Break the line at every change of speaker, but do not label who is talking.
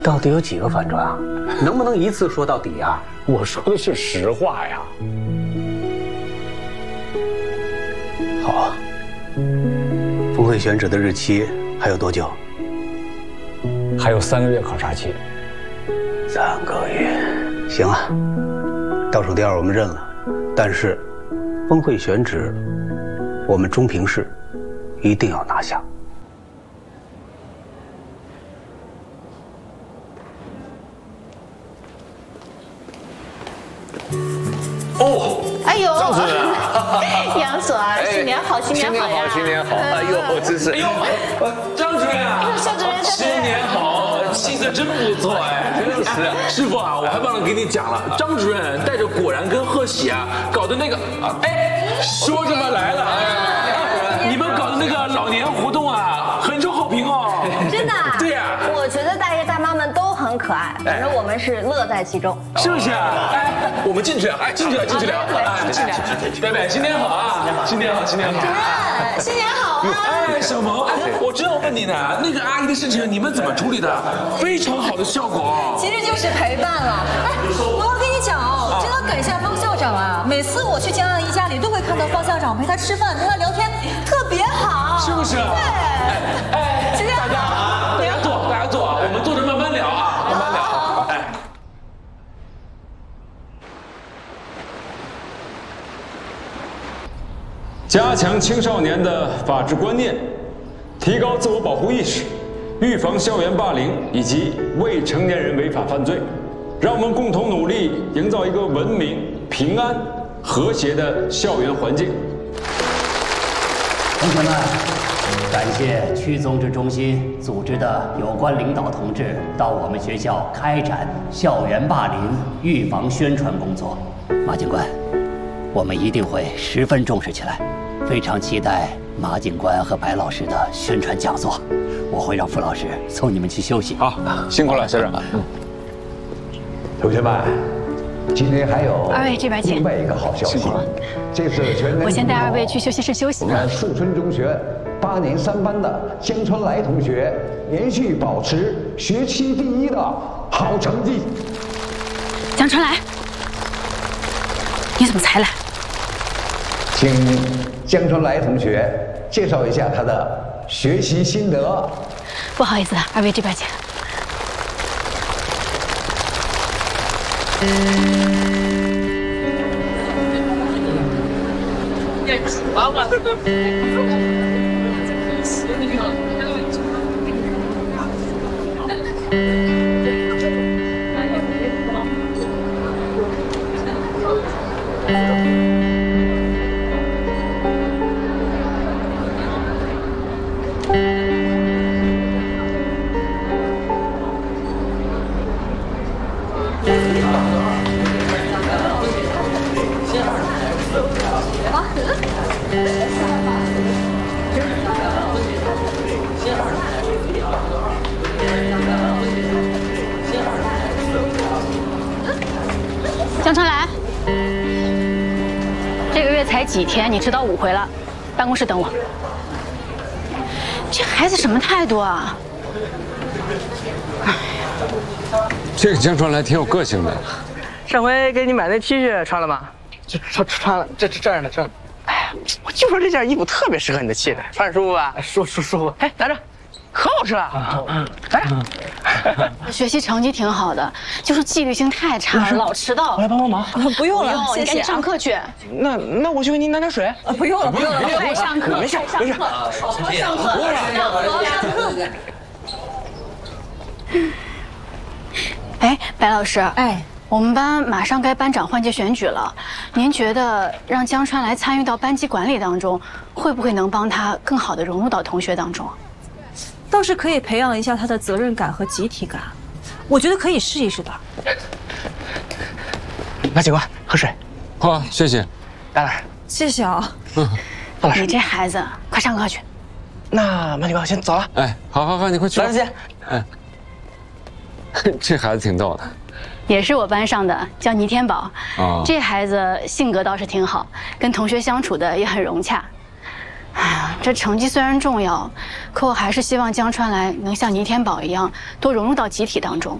到底有几个反转啊？能不能一次说到底啊？
我说的是实话呀。
好啊。峰会选址的日期还有多久？
还有3个月考察期。
3个月，行啊。倒数第2我们认了，但是峰会选址，我们中平市一定要拿下。
哦，
哎呦，
张主任，
杨所，新年好，新年好呀！
新年好！哎呦，真是，哎呦，
张主任啊，
邵主任，
新年好，气色真不错哎，真是。师傅啊，我还忘了给你讲了，张主任带着果然跟贺喜啊搞的那个，哎，说着嘛来了，你们搞的那个老年活动啊，很受好评哦。
真的？
对呀，
我觉得大爷大妈们都很可爱，反正我们是乐在其中，
是不是？哎，我们进去啊，哎，进去了，进去了，哎，进来，贝贝，新年好啊，新年好，新年好。
主任，新年好啊！
哎，小萌，哎，我正要问你呢，那个阿姨的事情你们怎么处理的？非常好的效果。
其实就是陪伴了。哎，我要跟你讲哦，真的感谢方校长啊！每次我去江阿姨家里，都会看到方校长陪她吃饭，陪她聊天，特别好，
是不是？对。哎，大家坐，大家坐啊，我们坐着慢慢聊啊，慢慢聊。哎。
加强青少年的法治观念，提高自我保护意识，预防校园霸凌以及未成年人违法犯罪。让我们共同努力，营造一个文明、平安、和谐的校园环境。
同学们，感谢区综治中心组织的有关领导同志到我们学校开展校园霸凌预防宣传工作。马警官，我们一定会十分重视起来，非常期待马警官和白老师的宣传讲座。我会让傅老师送你们去休息。
好，辛苦了，校长。
同学们，今天还有
2位这边请。
另外一个好消息，这次全年
我先带2位去休息室休息。
我们树春中学8年3班的江川来同学连续保持学期第1的好成绩。
江川来，你怎么才来？
请江川来同学介绍一下他的学习心得。
不好意思，2位这边请。江川来，这个月才几天，你迟到5回了，办公室等我。这孩子什么态度啊？
这个江川来挺有个性的。
上回给你买那 T 恤穿了吗？穿了，这儿呢，这儿。哎呀，我就说这件衣服特别适合你的气质，穿着舒服吧？舒服。哎，拿着，可好吃了。来。
学习成绩挺好的，就是纪律性太差了，老迟到。
我来帮忙。
不用了，
你赶紧上课去。
那我去给您拿点水。
不用了，
快上课，
没事。
上课。哎，白老师，
哎，
我们班马上该班长换届选举了，您觉得让江川来参与到班级管理当中，会不会能帮他更好的融入到同学当中？
倒是可以培养一下他的责任感和集体感，我觉得可以试一试的。
马警官，喝水。
好，谢谢。
来来，
谢谢啊。
你这孩子，快上课去。
那马警官，我先走了。
哎，好，你快去。
老师见。
哎，这孩子挺逗的。
也是我班上的，叫倪天宝。
哦，
这孩子性格倒是挺好，跟同学相处的也很融洽。哎呀， 这成绩虽然重要，可我还是希望江川来能像倪天宝一样，多融入到集体当中。